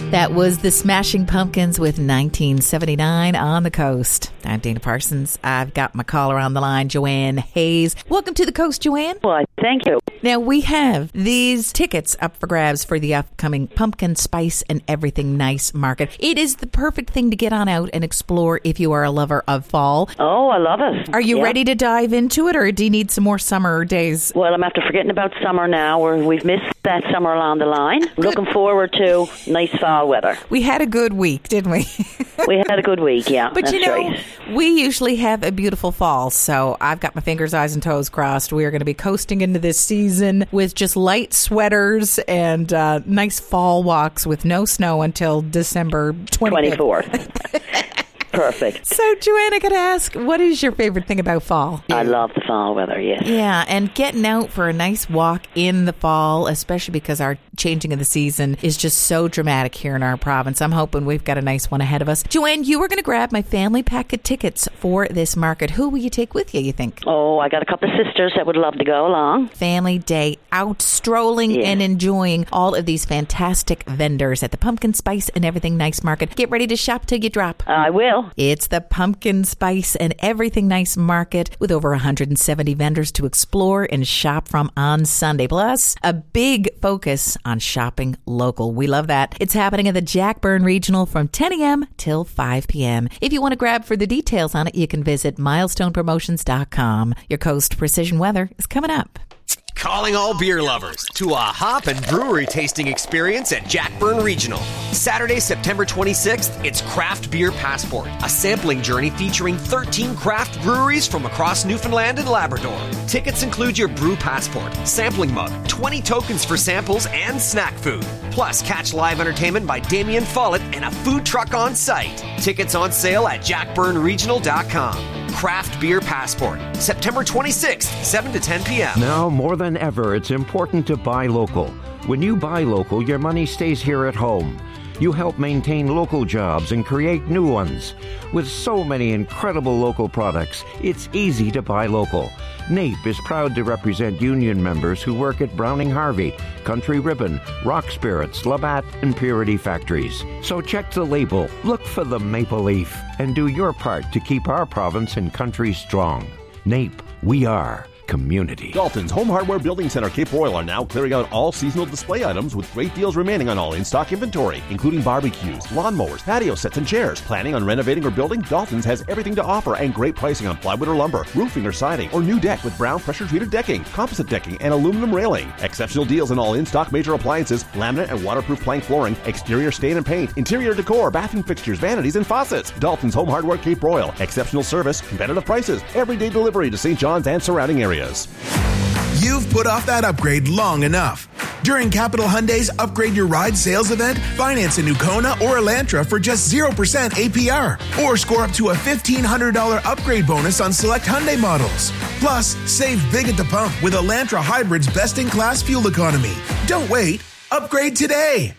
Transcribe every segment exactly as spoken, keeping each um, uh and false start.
That was the Smashing Pumpkins with nineteen seventy-nine on the Coast. I'm Dana Parsons. I've got my caller on the line, Joanne Hayes. Welcome to the Coast, Joanne. Well, thank you. Now, we have these tickets up for grabs for the upcoming Pumpkin Spice and Everything Nice Market. It is the perfect thing to get on out and explore if you are a lover of fall. Oh, I love it. Are you yeah. ready to dive into it, or do you need some more summer days? Well, I'm after forgetting about summer now. We're, we've missed that summer along the line. Good. Looking forward to nice fall weather. We had a good week, didn't we? We had a good week, yeah. But that's you know, right. we usually have a beautiful fall, so I've got my fingers, eyes, and toes crossed. We are going to be coasting into this season with just light sweaters and uh, nice fall walks with no snow until December twenty-fifth. twenty-fourth. Perfect. So, Joanne, I got to ask, what is your favorite thing about fall? I love the fall weather, yes. Yeah, and getting out for a nice walk in the fall, especially because our changing of the season is just so dramatic here in our province. I'm hoping we've got a nice one ahead of us. Joanne, you were going to grab my family pack of tickets for this market. Who will you take with you, you think? Oh, I got a couple of sisters that would love to go along. Family day, out strolling yeah. and enjoying all of these fantastic vendors at the Pumpkin Spice and Everything Nice Market. Get ready to shop till you drop. I will. It's the Pumpkin Spice and Everything Nice Market with over one hundred seventy vendors to explore and shop from on Sunday. Plus, a big focus on shopping local. We love that. It's happening at the Jackburn Regional from ten a.m. till five p.m. If you want to grab further details on it, you can visit milestone promotions dot com. Your Coast Precision Weather is coming up. Calling all beer lovers to a hop and brewery tasting experience at Jackburn Regional. Saturday, September twenty-sixth, it's Craft Beer Passport, a sampling journey featuring thirteen craft breweries from across Newfoundland and Labrador. Tickets include your brew passport, sampling mug, twenty tokens for samples and snack food. Plus, catch live entertainment by Damien Follett and a food truck on site. Tickets on sale at jackburn regional dot com. Craft Beer Passport, September twenty-sixth, seven to ten p.m. Now, more than ever, it's important to buy local. When you buy local, your money stays here at home. You help maintain local jobs and create new ones. With so many incredible local products, it's easy to buy local. NAPE is proud to represent union members who work at Browning Harvey, Country Ribbon, Rock Spirits, Labatt, and Purity Factories. So check the label, look for the maple leaf, and do your part to keep our province and country strong. NAPE, we are community. Dalton's Home Hardware Building Center Cape Royal are now clearing out all seasonal display items with great deals remaining on all in-stock inventory, including barbecues, lawnmowers, patio sets, and chairs. Planning on renovating or building? Dalton's has everything to offer and great pricing on plywood or lumber, roofing or siding, or new deck with brown pressure-treated decking, composite decking, and aluminum railing. Exceptional deals on all in-stock major appliances, laminate and waterproof plank flooring, exterior stain and paint, interior decor, bathroom fixtures, vanities, and faucets. Dalton's Home Hardware Cape Royal. Exceptional service, competitive prices, everyday delivery to Saint John's and surrounding areas. You've put off that upgrade long enough. During Capital Hyundai's Upgrade Your Ride sales event, finance a new Kona or Elantra for just zero percent A P R. Or score up to a fifteen hundred dollars upgrade bonus on select Hyundai models. Plus, save big at the pump with Elantra Hybrid's best-in-class fuel economy. Don't wait. Upgrade today.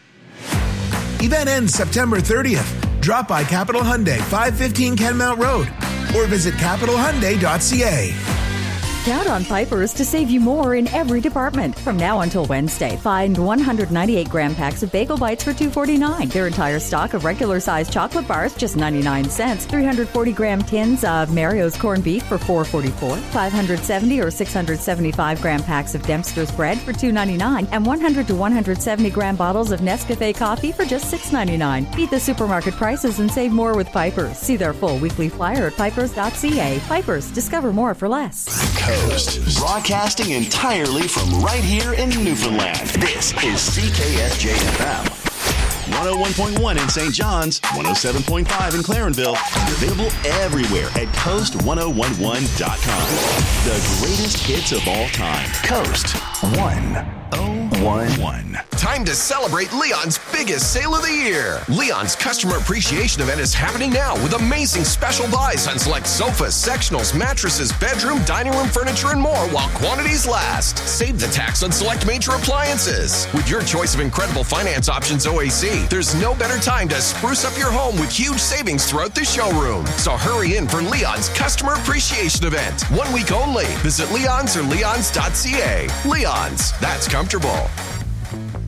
Event ends September thirtieth. Drop by Capital Hyundai, five fifteen Kenmount Road. Or visit capital hyundai dot c a. Count on Piper's to save you more in every department. From now until Wednesday, find one hundred ninety-eight gram packs of Bagel Bites for two dollars and forty-nine cents. Their entire stock of regular-sized chocolate bars, just ninety-nine cents. three hundred forty gram tins of Mario's corned beef for four dollars and forty-four cents. five hundred seventy or six hundred seventy-five gram packs of Dempster's bread for two dollars and ninety-nine cents. And one hundred to one hundred seventy gram bottles of Nescafe coffee for just six dollars and ninety-nine cents. Beat the supermarket prices and save more with Piper's. See their full weekly flyer at pipers dot c a. Piper's, discover more for less. Coast, broadcasting entirely from right here in Newfoundland. This is C K S J F M. one oh one point one in Saint John's, one oh seven point five in Clarenville. Available everywhere at coast ten eleven dot com. The greatest hits of all time. Coast ten eleven. Time to celebrate Leon's biggest sale of the year. Leon's Customer Appreciation Event is happening now with amazing special buys on select sofas, sectionals, mattresses, bedroom, dining room furniture, and more while quantities last. Save the tax on select major appliances. With your choice of incredible finance options O A C, there's no better time to spruce up your home with huge savings throughout the showroom. So hurry in for Leon's Customer Appreciation Event. One week only. Visit Leon's or leons dot c a. Leon's, that's comfortable.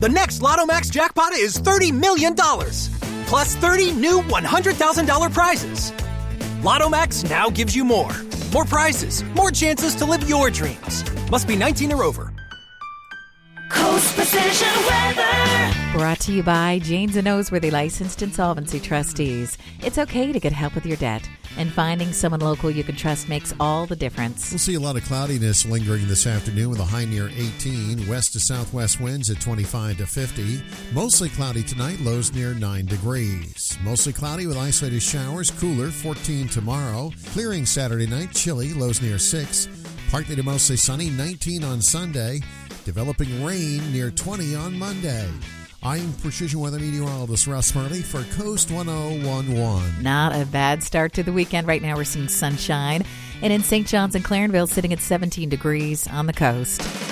The next Lotto Max jackpot is thirty million dollars, plus thirty new one hundred thousand dollars prizes. Lotto Max now gives you more. More prizes, more chances to live your dreams. Must be nineteen or over. Coast Precision Weather. Brought to you by Janes and Noseworthy Licensed Insolvency Trustees. It's okay to get help with your debt, and finding someone local you can trust makes all the difference. We'll see a lot of cloudiness lingering this afternoon with a high near eighteen. West to southwest winds at twenty-five to fifty. Mostly cloudy tonight, lows near nine degrees. Mostly cloudy with isolated showers, cooler, fourteen tomorrow. Clearing Saturday night, chilly, lows near six. Partly to mostly sunny, nineteen on Sunday. Developing rain near twenty on Monday. I'm Precision Weather Meteorologist Russ Murley for Coast one oh one point one. Not a bad start to the weekend. Right now we're seeing sunshine. And in Saint John's and Clarenville, sitting at seventeen degrees on the coast.